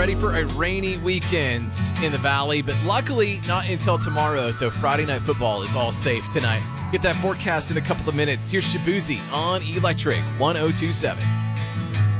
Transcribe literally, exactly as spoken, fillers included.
ready for a rainy weekend in the Valley, but luckily not until tomorrow, so Friday Night Football is all safe tonight. Get that forecast in a couple of minutes. Here's Shabuzi on Electric one oh two point seven.